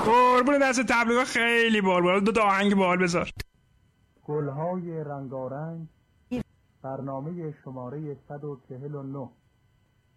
قربون دست تبلیغا خیلی بال دو تا آهنگ بال بذار. گلهای رنگارنگ، برنامه شماره 149.